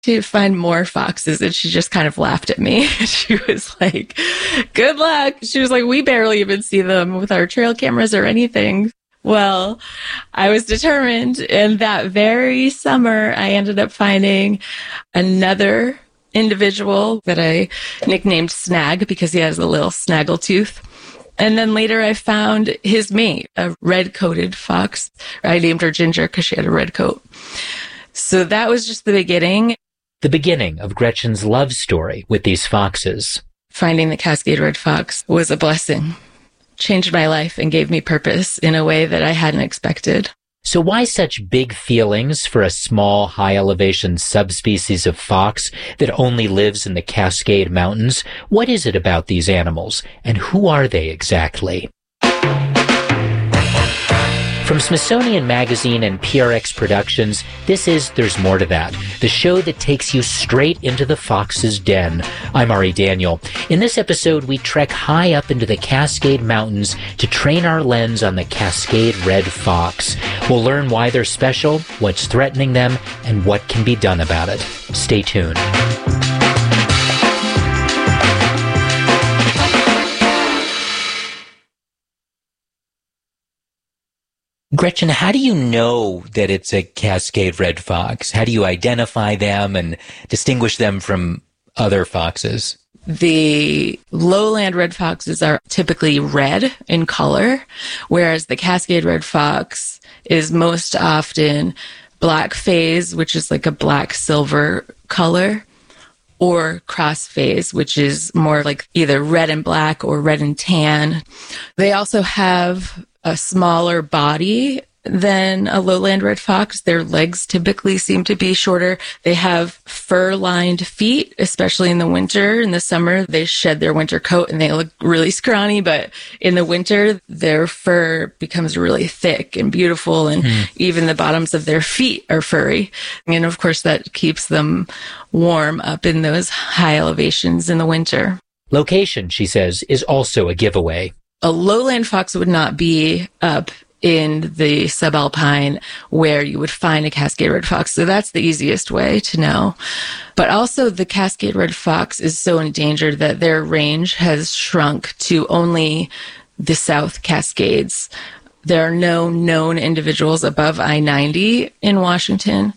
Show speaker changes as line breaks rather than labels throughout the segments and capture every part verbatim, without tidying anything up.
to find more foxes, and she just kind of laughed at me. She was like, good luck. She was like, we barely even see them with our trail cameras or anything. Well, I was determined, and that very summer, I ended up finding another individual that I nicknamed Snag because he has a little snaggle tooth. And then later I found his mate, a red-coated fox. I named her Ginger because she had a red coat. So that was just the beginning.
The beginning of Gretchen's love story with these foxes.
Finding the Cascade Red Fox was a blessing. Changed my life and gave me purpose in a way that I hadn't expected.
So why such big feelings for a small, high-elevation subspecies of fox that only lives in the Cascade Mountains? What is it about these animals, and who are they exactly? From Smithsonian Magazine and P R X Productions, this is There's More to That, the show that takes you straight into the fox's den. I'm Ari Daniel. In this episode, we trek high up into the Cascade Mountains to train our lens on the Cascade Red Fox. We'll learn why they're special, what's threatening them, and what can be done about it. Stay tuned. Gretchen, how do you know that it's a Cascade Red Fox? How do you identify them and distinguish them from other foxes?
The lowland red foxes are typically red in color, whereas the Cascade Red Fox is most often black phase, which is like a black silver color, or cross phase, which is more like either red and black or red and tan. They also have a smaller body than a lowland red fox. Their legs typically seem to be shorter. They have fur-lined feet, especially in the winter. In the summer, they shed their winter coat and they look really scrawny, but in the winter, their fur becomes really thick and beautiful, and mm. even the bottoms of their feet are furry. And of course, that keeps them warm up in those high elevations in the winter.
Location, she says, is also a giveaway.
A lowland fox would not be up in the subalpine where you would find a Cascade Red Fox. So that's the easiest way to know. But also the Cascade Red Fox is so endangered that their range has shrunk to only the South Cascades. There are no known individuals above I ninety in Washington,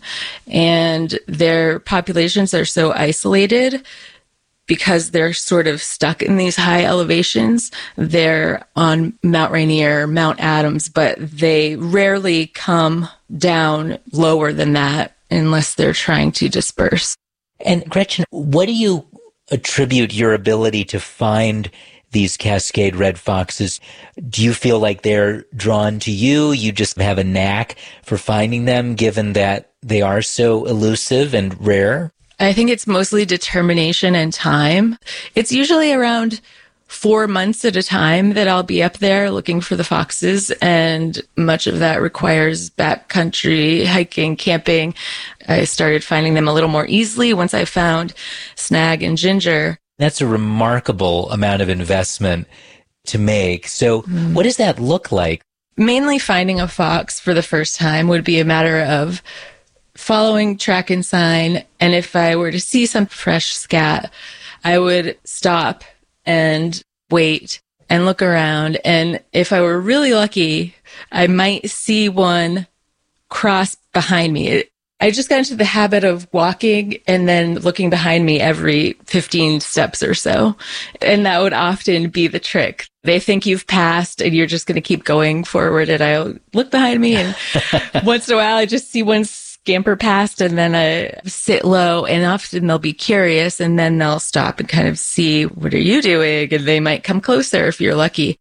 and their populations are so isolated because they're sort of stuck in these high elevations. They're on Mount Rainier, Mount Adams, but they rarely come down lower than that unless they're trying to disperse.
And Gretchen, what do you attribute your ability to find these Cascade Red Foxes? Do you feel like they're drawn to you? You just have a knack for finding them, given that they are so elusive and rare?
I think it's mostly determination and time. It's usually around four months at a time that I'll be up there looking for the foxes, and much of that requires backcountry hiking, camping. I started finding them a little more easily once I found Snag and Ginger.
That's a remarkable amount of investment to make. So mm. what does that look like?
Mainly finding a fox for the first time would be a matter of following track and sign, and if I were to see some fresh scat, I would stop and wait and look around, and if I were really lucky, I might see one cross behind me. I just got into the habit of walking and then looking behind me every fifteen steps or so, and that would often be the trick. They think you've passed and you're just going to keep going forward, and I look behind me, and once in a while I just see one scamper past, and then I sit low, and often they'll be curious, and then they'll stop and kind of see, what are you doing? And they might come closer if you're lucky.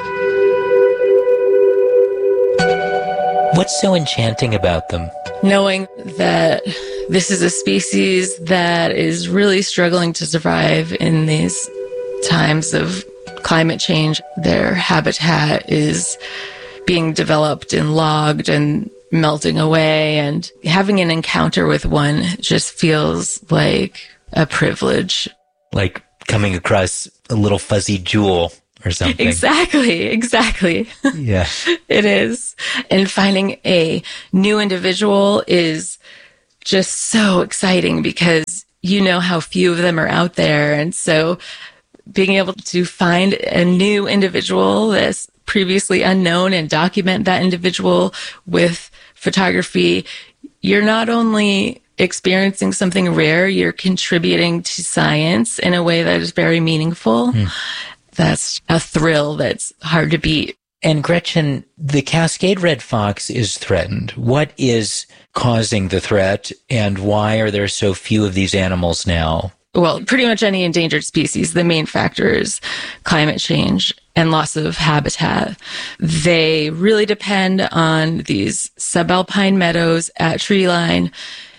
What's so enchanting about them?
Knowing that this is a species that is really struggling to survive in these times of climate change. Their habitat is being developed and logged and melting away, and having an encounter with one just feels like a privilege.
Like coming across a little fuzzy jewel or something.
Exactly, exactly.
Yeah.
It is. And finding a new individual is just so exciting because you know how few of them are out there. And so being able to find a new individual that's previously unknown and document that individual with photography, you're not only experiencing something rare, you're contributing to science in a way that is very meaningful. Mm. That's a thrill that's hard to beat.
And Gretchen, the Cascade red fox is threatened. What is causing the threat, and why are there so few of these animals now?
Well, pretty much any endangered species, the main factor is climate change and loss of habitat. They really depend on these subalpine meadows at treeline,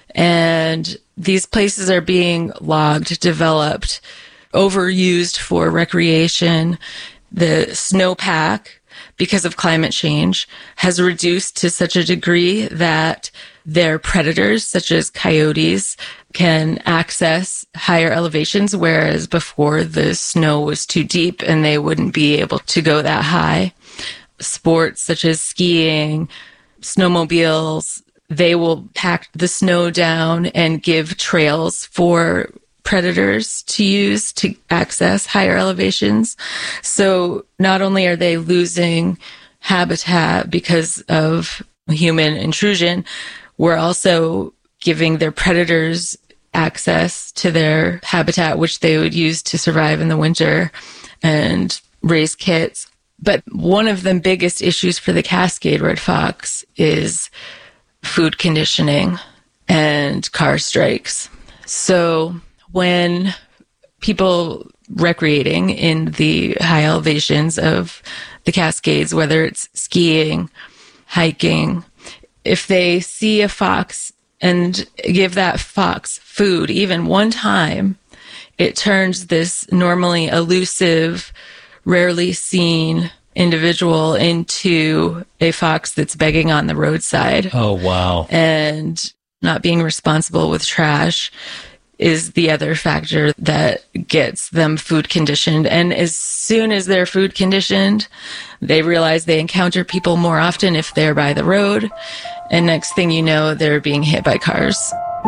and these places are being logged, developed, overused for recreation. The snowpack, because of climate change, has reduced to such a degree that their predators, such as coyotes, can access higher elevations, whereas before the snow was too deep and they wouldn't be able to go that high. Sports such as skiing, snowmobiles, they will pack the snow down and give trails for predators to use to access higher elevations. So not only are they losing habitat because of human intrusion, we're also giving their predators access to their habitat, which they would use to survive in the winter and raise kits. But one of the biggest issues for the Cascade red fox is food conditioning and car strikes. So when people recreating in the high elevations of the Cascades, whether it's skiing, hiking, if they see a fox and give that fox food even one time, it turns this normally elusive, rarely seen individual into a fox that's begging on the roadside.
Oh, wow.
And not being responsible with trash is the other factor that gets them food conditioned. And as soon as they're food conditioned, they realize they encounter people more often if they're by the road. And next thing you know, they're being hit by cars.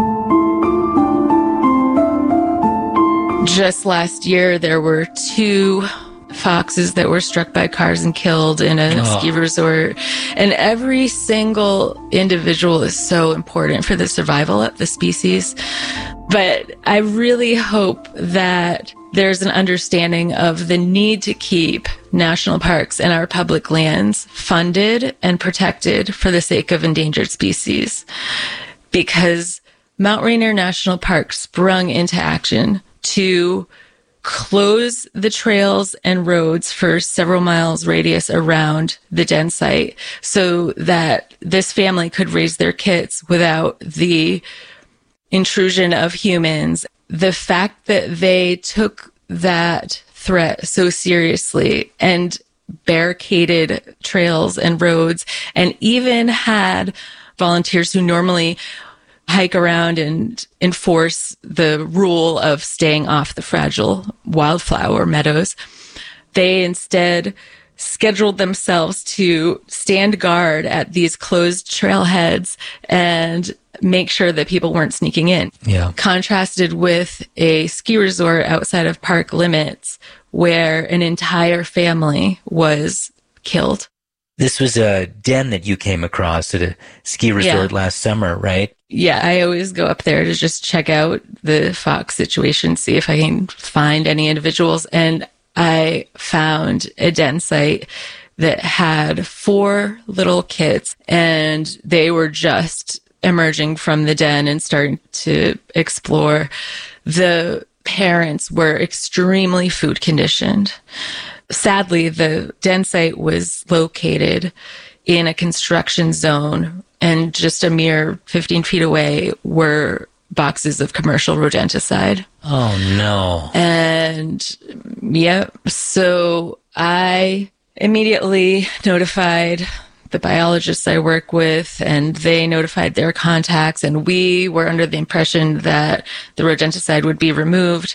Just last year, there were two foxes that were struck by cars and killed in a oh. ski resort. And every single individual is so important for the survival of the species. But I really hope that there's an understanding of the need to keep national parks and our public lands funded and protected for the sake of endangered species. Because Mount Rainier National Park sprung into action to close the trails and roads for several miles radius around the den site so that this family could raise their kids without the intrusion of humans. The fact that they took that threat so seriously and barricaded trails and roads and even had volunteers who normally hike around and enforce the rule of staying off the fragile wildflower meadows, they instead scheduled themselves to stand guard at these closed trailheads and make sure that people weren't sneaking in.
Yeah.
Contrasted with a ski resort outside of park limits where an entire family was killed.
This was a den that you came across at a ski resort yeah. last summer, right?
Yeah, I always go up there to just check out the fox situation, see if I can find any individuals. And I found a den site that had four little kids, and they were just emerging from the den and starting to explore. The parents were extremely food conditioned. Sadly, the den site was located in a construction zone, and just a mere fifteen feet away were boxes of commercial rodenticide.
Oh, no.
And, yeah, so I immediately notified the biologists I work with, and they notified their contacts, and we were under the impression that the rodenticide would be removed,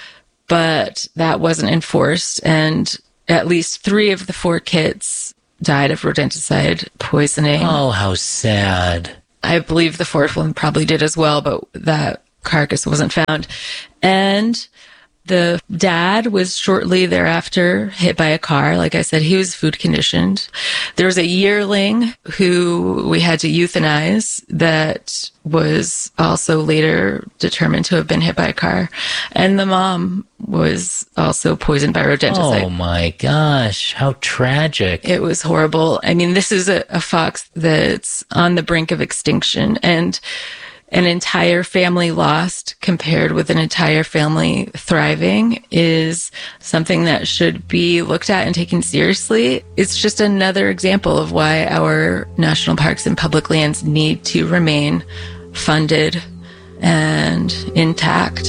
but that wasn't enforced, and at least three of the four kids died of rodenticide poisoning.
Oh, how sad.
I believe the fourth one probably did as well, but that carcass wasn't found. And the dad was shortly thereafter hit by a car. Like I said, he was food conditioned. There was a yearling who we had to euthanize that was also later determined to have been hit by a car. And the mom was also poisoned by rodenticide.
Oh my gosh, how tragic.
It was horrible. I mean, this is a, a fox that's on the brink of extinction, and an entire family lost compared with an entire family thriving is something that should be looked at and taken seriously. It's just another example of why our national parks and public lands need to remain funded and intact.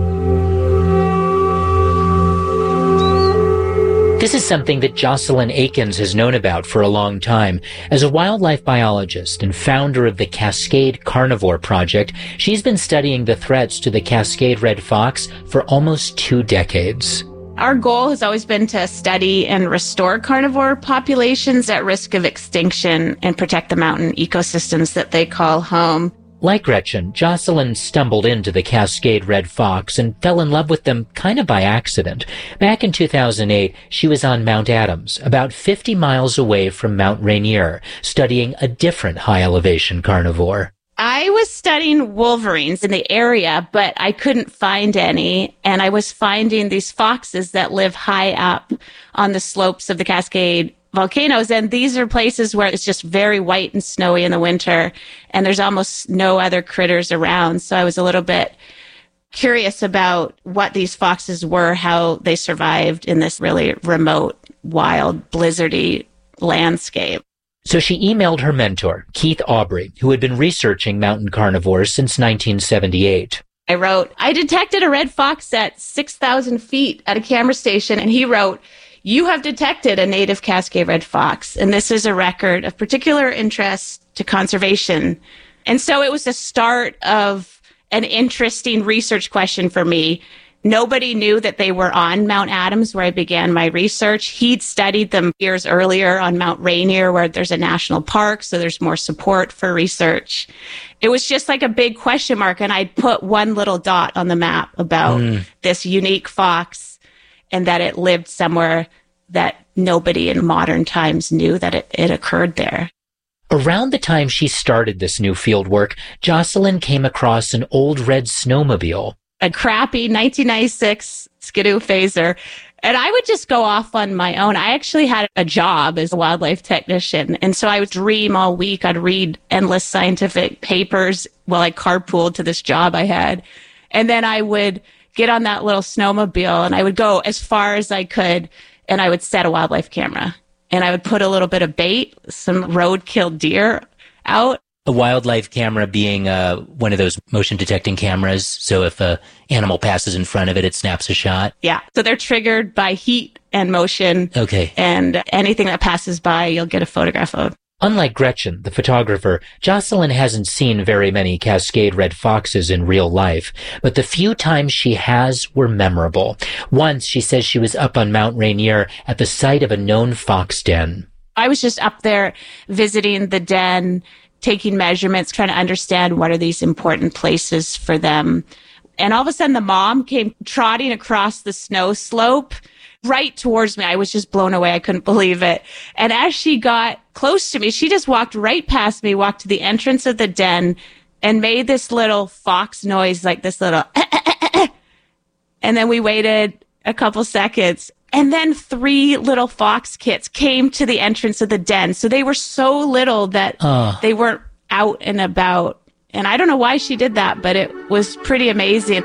This is something that Jocelyn Akins has known about for a long time. As a wildlife biologist and founder of the Cascade Carnivore Project, she's been studying the threats to the Cascade red fox for almost two decades.
Our goal has always been to study and restore carnivore populations at risk of extinction and protect the mountain ecosystems that they call home.
Like Gretchen, Jocelyn stumbled into the Cascade red fox and fell in love with them kind of by accident. Back in two thousand eight, she was on Mount Adams, about fifty miles away from Mount Rainier, studying a different high-elevation carnivore.
I was studying wolverines in the area, but I couldn't find any, and I was finding these foxes that live high up on the slopes of the Cascade volcanoes, and these are places where it's just very white and snowy in the winter, and there's almost no other critters around. So I was a little bit curious about what these foxes were, how they survived in this really remote, wild, blizzardy landscape.
So she emailed her mentor, Keith Aubrey, who had been researching mountain carnivores since nineteen seventy-eight.
I wrote, I detected a red fox at six thousand feet at a camera station, and he wrote, you have detected a native Cascade red fox, and this is a record of particular interest to conservation. And so it was the start of an interesting research question for me. Nobody knew that they were on Mount Adams, where I began my research. He'd studied them years earlier on Mount Rainier, where there's a national park, so there's more support for research. It was just like a big question mark, and I'd put one little dot on the map about mm. this unique fox, and that it lived somewhere that nobody in modern times knew that it, it occurred there.
Around the time she started this new field work, Jocelyn came across an old red snowmobile.
A crappy nineteen ninety-six Skidoo Phaser. And I would just go off on my own. I actually had a job as a wildlife technician. And so I would dream all week. I'd read endless scientific papers while I carpooled to this job I had. And then I would get on that little snowmobile and I would go as far as I could, and I would set a wildlife camera. And I would put a little bit of bait, some roadkill deer out.
A wildlife camera being uh, one of those motion detecting cameras. So if a animal passes in front of it, it snaps a shot.
Yeah. So they're triggered by heat and motion.
Okay.
And anything that passes by, you'll get a photograph of.
Unlike Gretchen, the photographer, Jocelyn hasn't seen very many Cascade red foxes in real life, but the few times she has were memorable. Once, she says she was up on Mount Rainier at the site of a known fox den.
I was just up there visiting the den, taking measurements, trying to understand what are these important places for them. And all of a sudden, the mom came trotting across the snow slope right towards me. I was just blown away. I couldn't believe it. And as she got close to me, she just walked right past me, walked to the entrance of the den, and made this little fox noise, like this little, eh, eh, eh, eh. And then we waited a couple seconds. And then three little fox kits came to the entrance of the den. So they were so little that uh. they weren't out and about. And I don't know why she did that, but it was pretty amazing.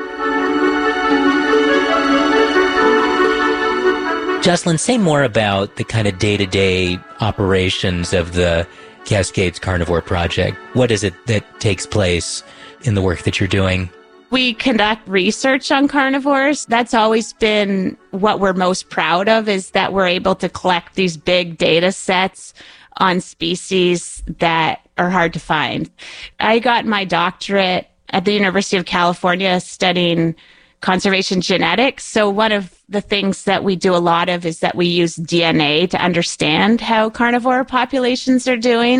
Jocelyn, say more about the kind of day-to-day operations of the Cascades Carnivore Project. What is it that takes place in the work that you're doing?
We conduct research on carnivores. That's always been what we're most proud of, is that we're able to collect these big data sets on species that are hard to find. I got my doctorate at the University of California studying conservation genetics. So one of the things that we do a lot of is that we use D N A to understand how carnivore populations are doing.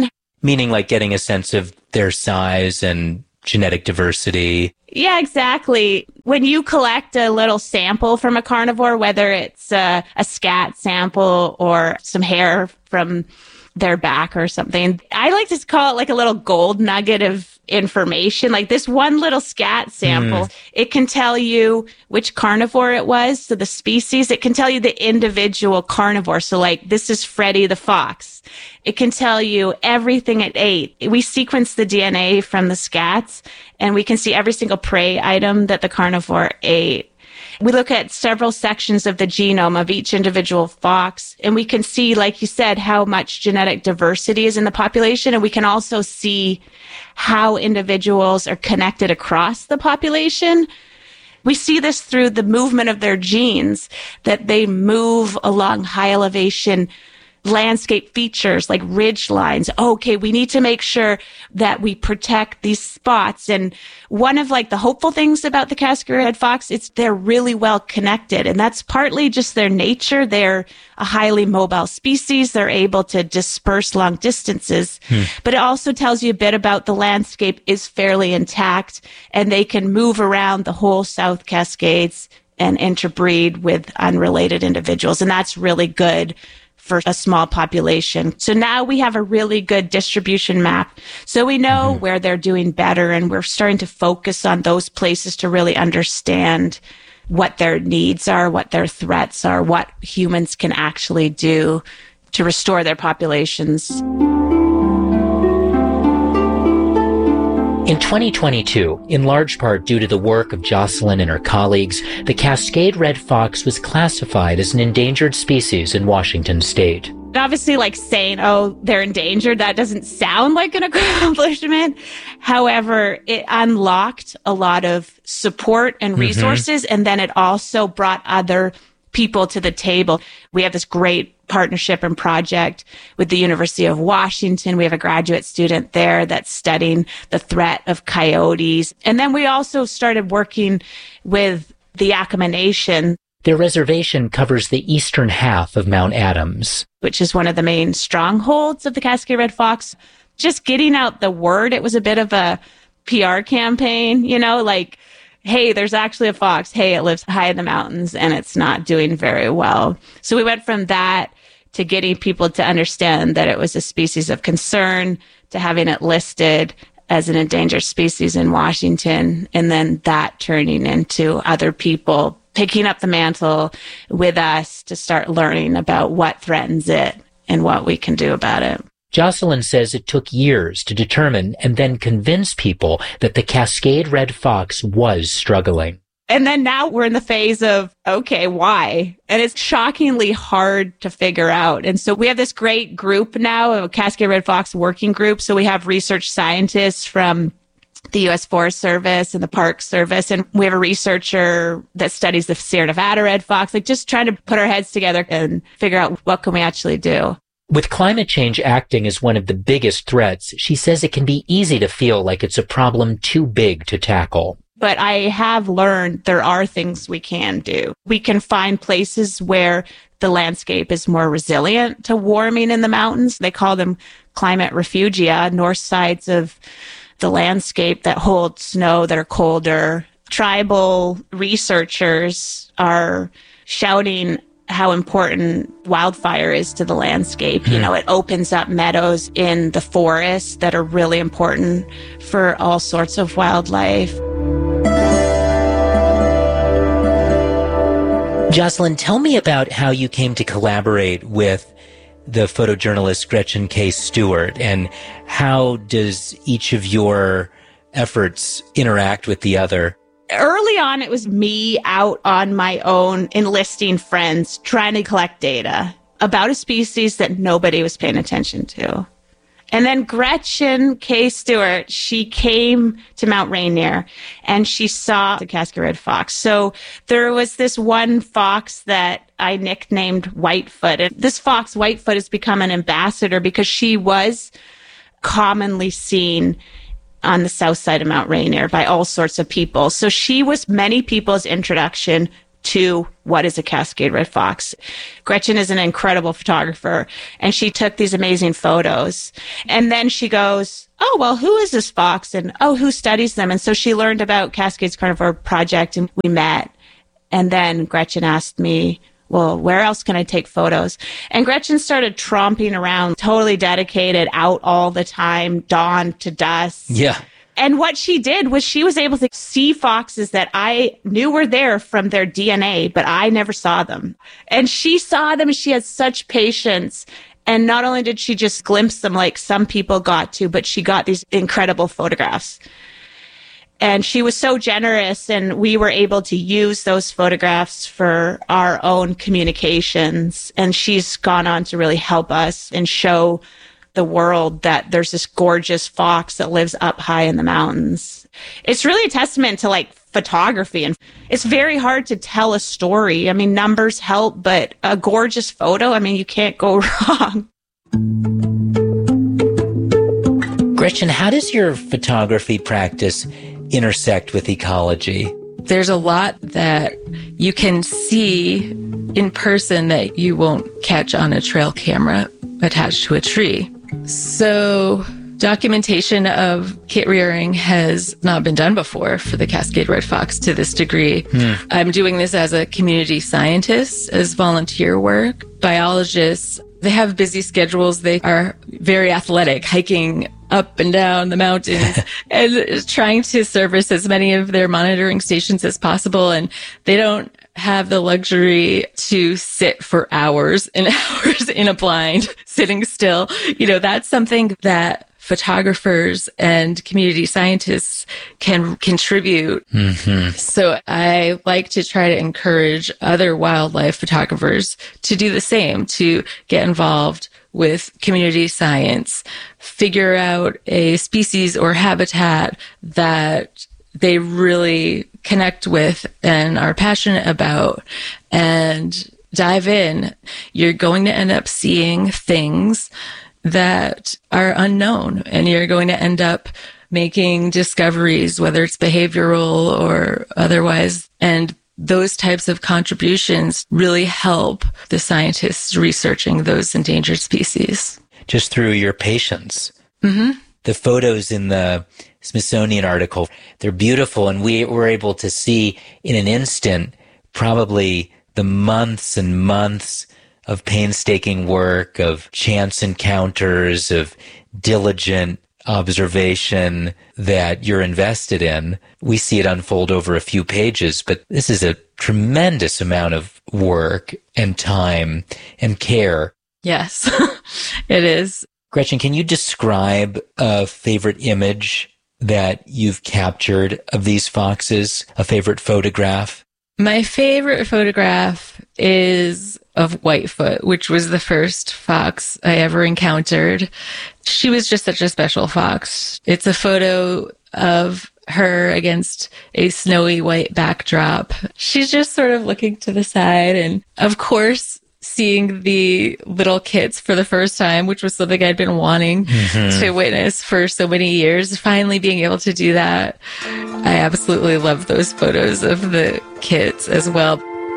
Meaning like getting a sense of their size and genetic diversity.
Yeah, exactly. When you collect a little sample from a carnivore, whether it's a, a scat sample or some hair from their back or something, I like to call it like a little gold nugget of information. Like this one little scat sample, mm. it can tell you which carnivore it was. So the species, it can tell you the individual carnivore. So like this is Freddy the fox. It can tell you everything it ate. We sequence the D N A from the scats and we can see every single prey item that the carnivore ate. We look at several sections of the genome of each individual fox, and we can see, like you said, how much genetic diversity is in the population, and we can also see how individuals are connected across the population. We see this through the movement of their genes, that they move along high elevation landscape features like ridge lines. Okay, we need to make sure that we protect these spots. And one of like the hopeful things about the Cascade red fox, it's they're really well connected. And that's partly just their nature. They're a highly mobile species. They're able to disperse long distances. Hmm. But it also tells you a bit about the landscape is fairly intact and they can move around the whole South Cascades and interbreed with unrelated individuals. And that's really good for a small population. So now we have a really good distribution map. So we know mm-hmm. where they're doing better, and we're starting to focus on those places to really understand what their needs are, what their threats are, what humans can actually do to restore their populations.
In twenty twenty-two, in large part due to the work of Jocelyn and her colleagues, the Cascade red fox was classified as an endangered species in Washington state.
Obviously, like saying, oh, they're endangered, that doesn't sound like an accomplishment. However, it unlocked a lot of support and resources, mm-hmm. and then it also brought other people to the table. We have this great partnership and project with the University of Washington. We have a graduate student there that's studying the threat of coyotes. And then we also started working with the Yakama Nation.
Their reservation covers the eastern half of Mount Adams,
which is one of the main strongholds of the Cascade red fox. Just getting out the word, it was a bit of a P R campaign, you know, like, hey, there's actually a fox. Hey, it lives high in the mountains and it's not doing very well. So we went from that to getting people to understand that it was a species of concern, to having it listed as an endangered species in Washington, and then that turning into other people picking up the mantle with us to start learning about what threatens it and what we can do about it.
Jocelyn says it took years to determine and then convince people that the Cascade red fox was struggling.
And then now we're in the phase of, okay, why? And it's shockingly hard to figure out. And so we have this great group now, a Cascade red fox working group. So we have research scientists from the U S Forest Service and the Park Service. And we have a researcher that studies the Sierra Nevada red fox, like just trying to put our heads together and figure out what can we actually do.
With climate change acting as one of the biggest threats, she says it can be easy to feel like it's a problem too big to tackle.
But I have learned there are things we can do. We can find places where the landscape is more resilient to warming in the mountains. They call them climate refugia, north sides of the landscape that hold snow that are colder. Tribal researchers are shouting how important wildfire is to the landscape. You know, it opens up meadows in the forests that are really important for all sorts of wildlife.
Jocelyn, tell me about how you came to collaborate with the photojournalist Gretchen K. Stewart, and how does each of your efforts interact with the other?
Early on, it was me out on my own, enlisting friends, trying to collect data about a species that nobody was paying attention to. And then Gretchen K. Stewart, she came to Mount Rainier and she saw the Cascade red fox. So there was this one fox that I nicknamed Whitefoot. And this fox, Whitefoot, has become an ambassador because she was commonly seen on the south side of Mount Rainier by all sorts of people. So she was many people's introduction to what is a Cascade Red Fox. Gretchen is an incredible photographer, and she took these amazing photos. And then she goes, oh, well, who is this fox? And, oh, who studies them? And so she learned about Cascades Carnivore Project, and we met. And then Gretchen asked me, well, where else can I take photos? And Gretchen started tromping around, totally dedicated, out all the time, dawn to dusk.
Yeah.
And what she did was she was able to see foxes that I knew were there from their D N A, but I never saw them. And she saw them, and she had such patience. And not only did she just glimpse them like some people got to, but she got these incredible photographs. And she was so generous, and we were able to use those photographs for our own communications. And she's gone on to really help us and show the world that there's this gorgeous fox that lives up high in the mountains. It's really a testament to like photography, and it's very hard to tell a story. I mean, numbers help, but a gorgeous photo, I mean, you can't go wrong.
Gretchen, how does your photography practice intersect with ecology?
There's a lot that you can see in person that you won't catch on a trail camera attached to a tree. So documentation of kit rearing has not been done before for the Cascade Red Fox to this degree. Hmm. I'm doing this as a community scientist, as volunteer work. Biologists, they have busy schedules. They are very athletic, hiking up and down the mountains and trying to service as many of their monitoring stations as possible. And they don't have the luxury to sit for hours and hours in a blind, sitting still. You know, that's something that photographers and community scientists can contribute. Mm-hmm. So I like to try to encourage other wildlife photographers to do the same, to get involved with community science, figure out a species or habitat that they really connect with and are passionate about, and dive in. You're going to end up seeing things that are unknown, and you're going to end up making discoveries, whether it's behavioral or otherwise. And those types of contributions really help the scientists researching those endangered species.
Just through your patience.
Mm-hmm.
The photos in the Smithsonian article, they're beautiful, and we were able to see in an instant probably the months and months of painstaking work, of chance encounters, of diligent observation that you're invested in. We see it unfold over a few pages, but this is a tremendous amount of work and time and care.
Yes, it is.
Gretchen, can you describe a favorite image that you've captured of these foxes, a favorite photograph?
My favorite photograph is of Whitefoot, which was the first fox I ever encountered. She was just such a special fox. It's a photo of her against a snowy white backdrop. She's just sort of looking to the side, and of course, seeing the little kits for the first time, which was something I'd been wanting mm-hmm. to witness for so many years. Finally being able to do that. I absolutely love those photos of the kits as well.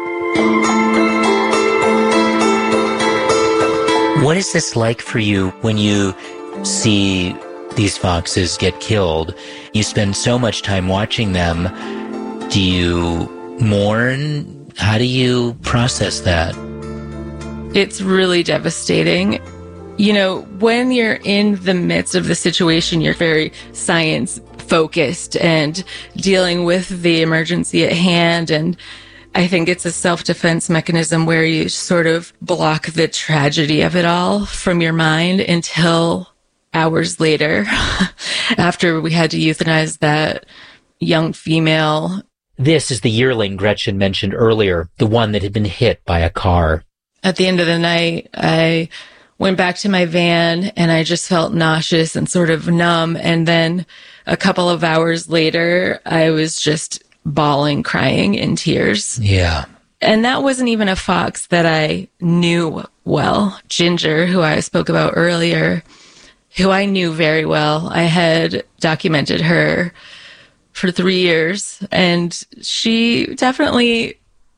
What is this like for you when you see these foxes get killed? You spend so much time watching them. Do you mourn? How do you process that?
It's really devastating. You know, when you're in the midst of the situation, you're very science focused and dealing with the emergency at hand. And I think it's a self-defense mechanism where you sort of block the tragedy of it all from your mind until hours later, after we had to euthanize that young female.
This is the yearling Gretchen mentioned earlier, the one that had been hit by a car.
At the end of the night, I went back to my van and I just felt nauseous and sort of numb. And then a couple of hours later, I was just bawling, crying in tears.
Yeah.
And that wasn't even a fox that I knew well. Ginger, who I spoke about earlier, who I knew very well. I had documented her for three years, and she definitely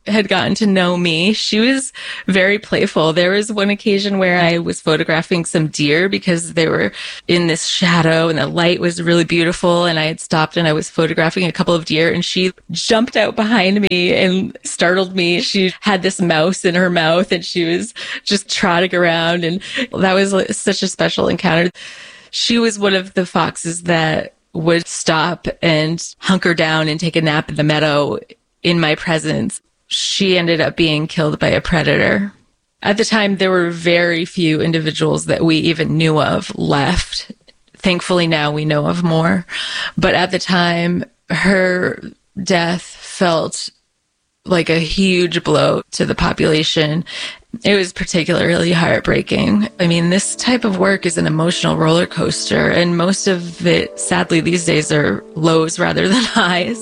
had gotten to know me, she was very playful. There was one occasion where I was photographing some deer because they were in this shadow and the light was really beautiful. And I had stopped and I was photographing a couple of deer and she jumped out behind me and startled me. She had this mouse in her mouth and she was just trotting around. And that was such a special encounter. She was one of the foxes that would stop and hunker down and take a nap in the meadow in my presence. She ended up being killed by a predator. At the time, there were very few individuals that we even knew of left. Thankfully, now we know of more. But at the time, her death felt like a huge blow to the population. It was particularly heartbreaking. I mean, this type of work is an emotional roller coaster, and most of it, sadly, these days are lows rather than highs.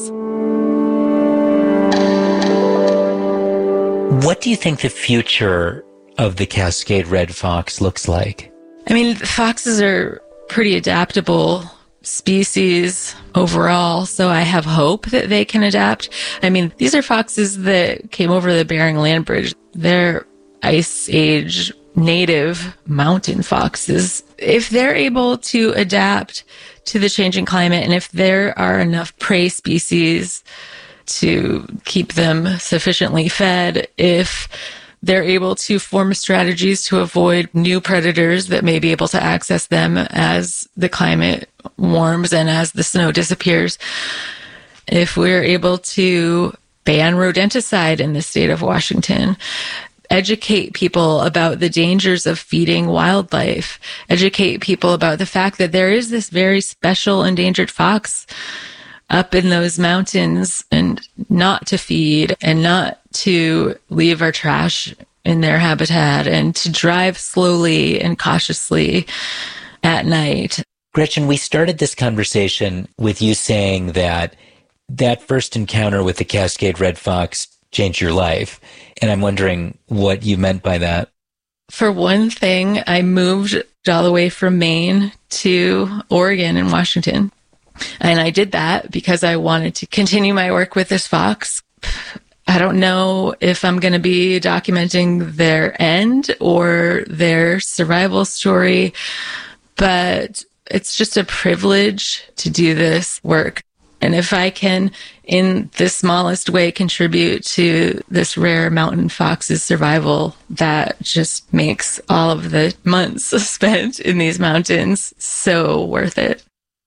What do you think the future of the Cascade Red Fox looks like?
I mean, foxes are pretty adaptable species overall, so I have hope that they can adapt. I mean, these are foxes that came over the Bering Land Bridge. They're Ice Age native mountain foxes. If they're able to adapt to the changing climate, and if there are enough prey species to keep them sufficiently fed, if they're able to form strategies to avoid new predators that may be able to access them as the climate warms and as the snow disappears, if we're able to ban rodenticide in the state of Washington, educate people about the dangers of feeding wildlife, educate people about the fact that there is this very special endangered fox up in those mountains, and not to feed and not to leave our trash in their habitat, and to drive slowly and cautiously at night.
Gretchen, we started this conversation with you saying that that first encounter with the Cascade Red Fox changed your life. And I'm wondering what you meant by that.
For one thing, I moved all the way from Maine to Oregon and Washington. And I did that because I wanted to continue my work with this fox. I don't know if I'm going to be documenting their end or their survival story, but it's just a privilege to do this work. And if I can, in the smallest way, contribute to this rare mountain fox's survival, that just makes all of the months spent in these mountains so worth it.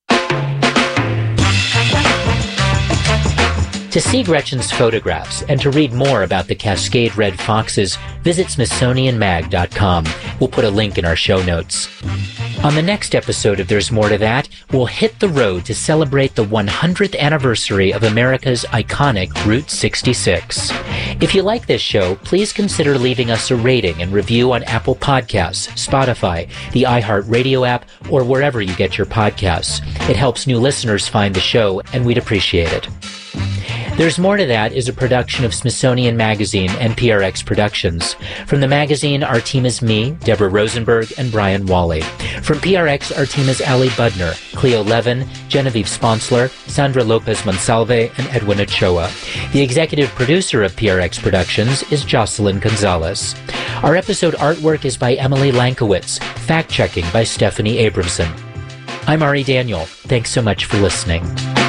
To see Gretchen's photographs and to read more about the Cascade Red Foxes, visit Smithsonian Mag dot com. We'll put a link in our show notes. On the next episode of There's More to That, we'll hit the road to celebrate the one hundredth anniversary of America's iconic Route sixty-six. If you like this show, please consider leaving us a rating and review on Apple Podcasts, Spotify, the iHeartRadio app, or wherever you get your podcasts. It helps new listeners find the show, and we'd appreciate it. There's More to That is a production of Smithsonian Magazine and P R X Productions. From the magazine, our team is me, Deborah Rosenberg, and Brian Wally. From P R X, our team is Ali Budner, Cleo Levin, Genevieve Sponsler, Sandra Lopez Monsalve, and Edwin Ochoa. The executive producer of P R X Productions is Jocelyn Gonzalez. Our episode artwork is by Emily Lankowitz, fact-checking by Stephanie Abramson. I'm Ari Daniel. Thanks so much for listening.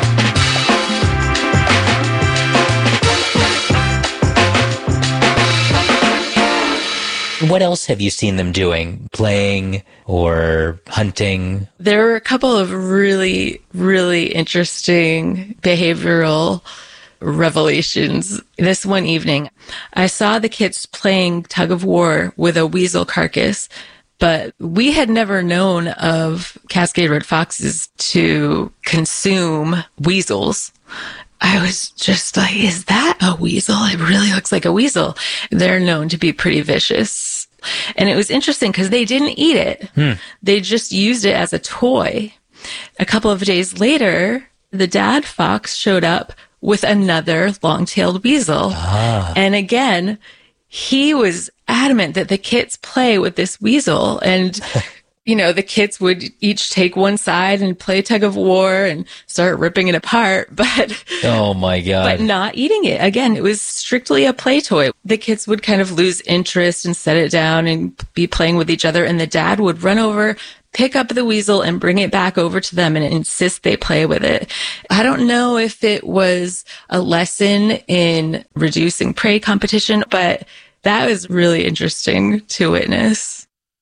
What else have you seen them doing? Playing or hunting?
There were a couple of really, really interesting behavioral revelations. This one evening, I saw the kids playing tug of war with a weasel carcass, but we had never known of Cascade Red Foxes to consume weasels. I was just like, is that a weasel? It really looks like a weasel. They're known to be pretty vicious. And it was interesting because they didn't eat it. Hmm. They just used it as a toy. A couple of days later, the dad fox showed up with another long-tailed weasel. Ah. And again, he was adamant that the kids play with this weasel. And you know, the kids would each take one side and play tug of war and start ripping it apart, but
oh my God.
But not eating it. Again, it was strictly a play toy. The kids would kind of lose interest and set it down and be playing with each other. And the dad would run over, pick up the weasel and bring it back over to them and insist they play with it. I don't know if it was a lesson in reducing prey competition, but that was really interesting to witness.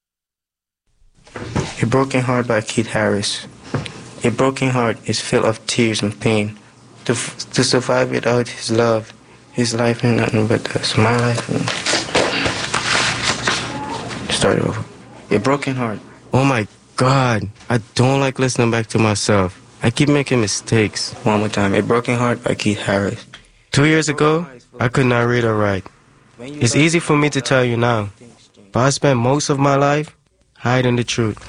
A Broken Heart by Keith Harris. A broken heart is filled of tears and pain. To, f- to survive without his love, his life ain't nothing but this. My life. And... Start over. A broken heart. Oh my God, I don't like listening back to myself. I keep making mistakes. One more time. A Broken Heart by Keith Harris. Two years ago, I could not read or write. It's easy for me to tell you now, but I spent most of my life hiding the truth.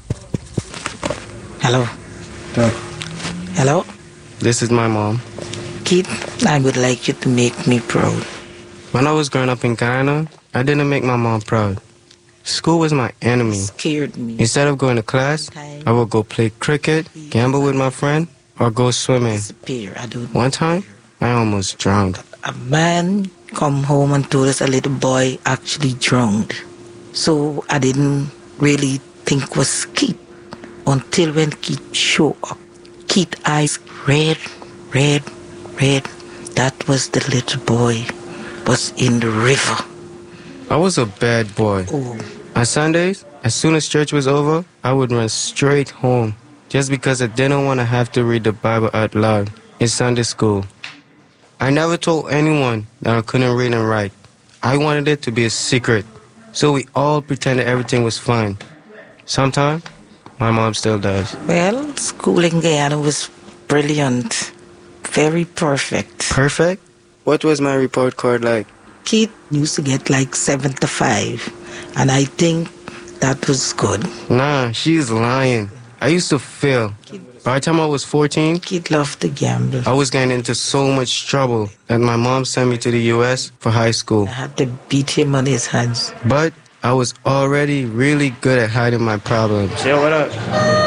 Hello.
Hello.
Hello?
This is my mom.
Kid, I would like you to make me proud.
When I was growing up in Ghana, I didn't make my mom proud. School was my enemy.
It scared me.
Instead of going to class, I would go play cricket, gamble with my friend, or go swimming.
Disappear. I don't
One time, I almost drowned.
A man come home and told us a little boy actually drowned. So I didn't really think was Keith until when Keith showed up. Keith eyes red, red, red. That was the little boy was in the river.
I was a bad boy.
Oh.
On Sundays, as soon as church was over, I would run straight home just because I didn't want to have to read the Bible out loud in Sunday school. I never told anyone that I couldn't read and write. I wanted it to be a secret, so we all pretended everything was fine. Sometimes, my mom still does.
Well, school in Guyana was brilliant. Very perfect.
Perfect? What was my report card like?
Keith used to get like seventy-five, and I think that was good.
Nah, she's lying. I used to fail. By the time I was fourteen,
Keith loved to gamble.
I was getting into so much trouble that my mom sent me to the U S for high school.
I had to beat him on his hands.
But I was already really good at hiding my problems. Yo, what up?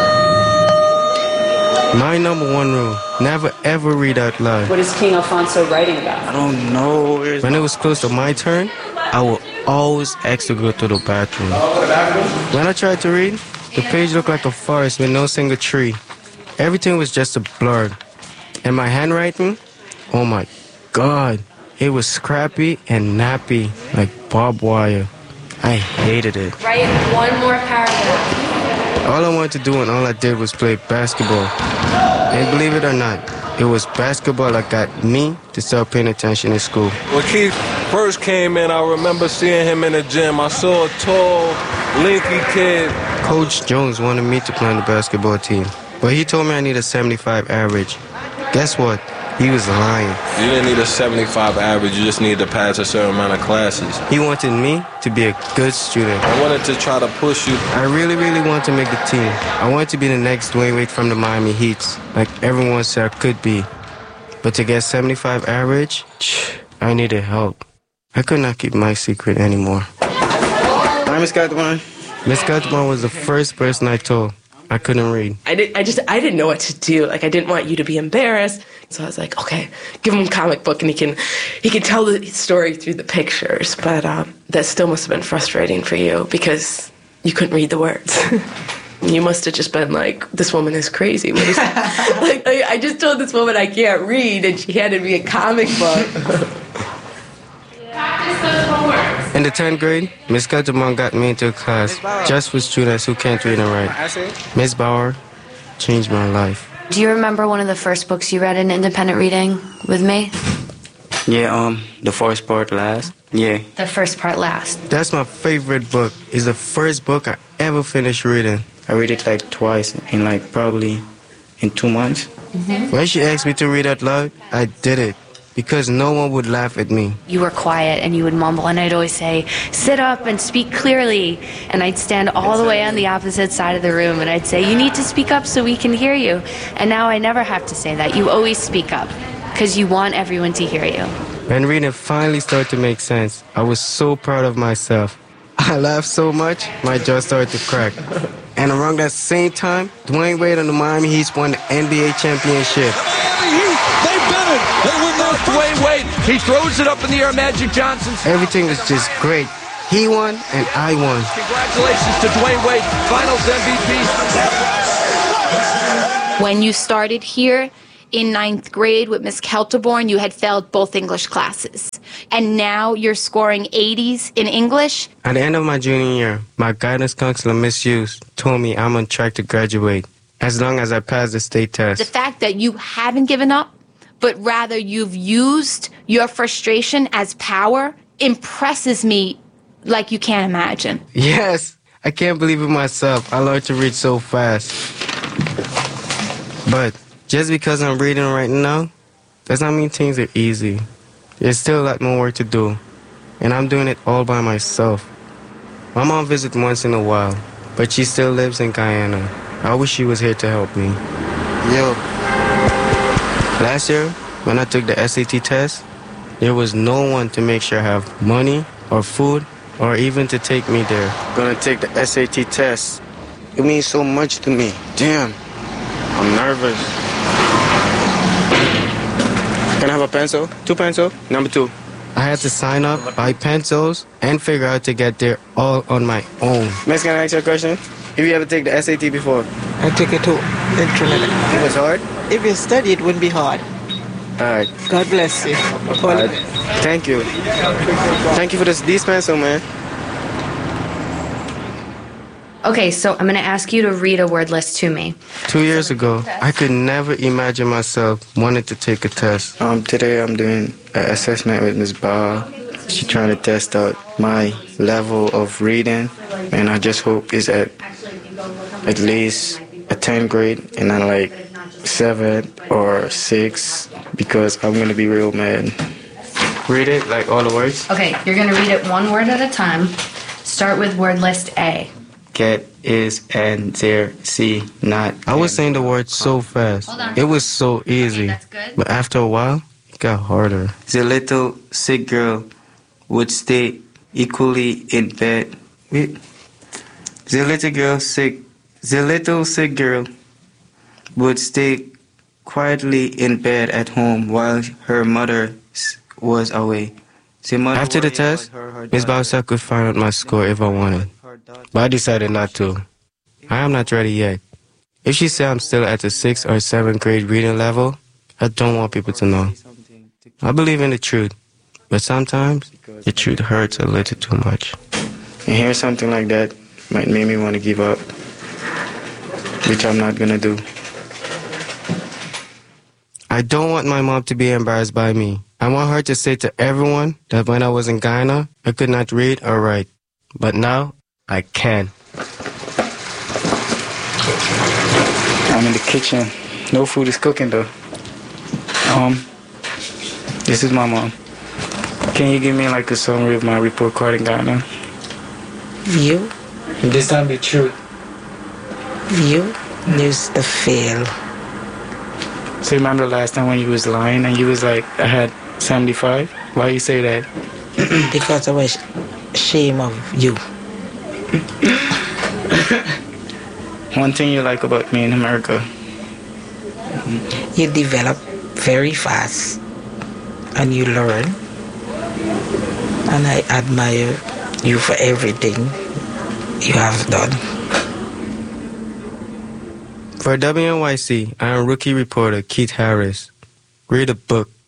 My number one rule, never ever read out loud.
What is King Alfonso writing about?
I don't know. When it was close to my turn, I would always ask to go to the bathroom. When I tried to read, the page looked like a forest with no single tree. Everything was just a blur. And my handwriting, oh my God, it was scrappy and nappy, like barbed wire. I hated it.
Write one more paragraph.
All I wanted to do and all I did was play basketball. And believe it or not, it was basketball that got me to start paying attention in school.
When Keith first came in, I remember seeing him in the gym. I saw a tall, lanky kid.
Coach Jones wanted me to play on the basketball team, but he told me I need a seventy-five average. Guess what? He was lying.
You didn't need a seventy-five average, you just needed to pass a certain amount of classes.
He wanted me to be a good student.
I wanted to try to push you.
I really, really wanted to make the team. I wanted to be the next Dwayne Wade from the Miami Heats, like everyone said I could be. But to get seventy-five average, I needed help. I could not keep my secret anymore. Hi, Miss Gatwan. Miss Gatwan was the first person I told I couldn't read.
I did. I just. I didn't know what to do. Like, I didn't want you to be embarrassed. So I was like, okay, give him a comic book, and he can, he can tell the story through the pictures. But um, that still must have been frustrating for you because you couldn't read the words. You must have just been like, this woman is crazy. What is like, like, I just told this woman I can't read, and she handed me a comic book.
Practice those homeworks.
In the tenth grade, Miss Gatwan got me into a class just for students who can't read and write. Miss Bauer changed my life.
Do you remember one of the first books you read in independent reading with me?
Yeah, um, the first part last. Yeah.
The first part last.
That's my favorite book. It's the first book I ever finished reading. I read it like twice in like probably in two months. Mm-hmm. When she asked me to read out loud, I did it. Because no one would laugh at me.
You were quiet and you would mumble, and I'd always say, sit up and speak clearly. And I'd stand all the way on the opposite side of the room and I'd say, you need to speak up so we can hear you. And now I never have to say that. You always speak up because you want everyone to hear you.
When reading finally started to make sense, I was so proud of myself. I laughed so much, my jaw started to crack. And around that same time, Dwayne Wade and the Miami Heat won the N B A championship.
They bet it. They win their
Dwayne Wade. He throws it up in the air. Magic Johnson.
Everything was just great. He won and I won.
Congratulations to Dwayne Wade, Finals M V P.
When you started here in ninth grade with Miss Kelterborn, you had failed both English classes. And now you're scoring eighties in English.
At the end of my junior year, my guidance counselor, Miss Hughes, told me I'm on track to graduate as long as I pass the state test.
The fact that you haven't given up, but rather you've used your frustration as power impresses me like you can't imagine.
Yes, I can't believe it myself. I learned to read so fast. But just because I'm reading right now, does not mean things are easy. There's still a lot more work to do, and I'm doing it all by myself. My mom visits once in a while, but she still lives in Guyana. I wish she was here to help me. Yo. Last year, when I took the S A T test, there was no one to make sure I have money or food or even to take me there. I'm gonna take the S A T test. It means so much to me. Damn, I'm nervous. Can I have a pencil? Two pencils? Number two. I had to sign up, buy pencils, and figure out to get there all on my own. Miss, can I ask you a question? Have you ever taken the S A T before?
I took it too in Trinidad.
It was hard?
If you study, it wouldn't be hard.
All right.
God bless you.
All right. Thank you. Thank you for this, these pencils, man.
Okay, so I'm going to ask you to read a word list to me.
Two years ago, I could never imagine myself wanting to take a test. Um, today I'm doing an assessment with Miss Ball. She's trying to test out my level of reading, and I just hope it's at at least a tenth grade and not like seven or six, because I'm going to be real mad. Read it, like all the words?
Okay, you're going to read it one word at a time. Start with word list A.
Get, is, and, there, see, not. I was saying the words so fast. It was so easy.
Okay, that's good.
But after a while, it got harder. The little sick girl would stay equally in bed. Wait. The little girl sick. The little sick girl would stay quietly in bed at home while her mother was away. The mother After the test, Miss Bowser could find out my score if I wanted. But I decided not to. I am not ready yet. If she said I'm still at the sixth or seventh grade reading level, I don't want people to know. I believe in the truth, but sometimes the truth hurts a little too much. And hearing something like that might make me want to give up, which I'm not gonna do. I don't want my mom to be embarrassed by me. I want her to say to everyone that when I was in Guyana, I could not read or write. But now, I can. I'm in the kitchen. No food is cooking though. Um, this is my mom. Can you give me like a summary of my report card in Ghana?
You?
This time be true.
You used to fail.
So remember last time when you was lying and you was like, I had seventy-five? Why you say that?
Because I was ashamed of you.
One thing you like about me in America?
You develop very fast and you learn. And I admire you for everything you have done.
For W N Y C, I am rookie reporter Keith Harris. Read a book.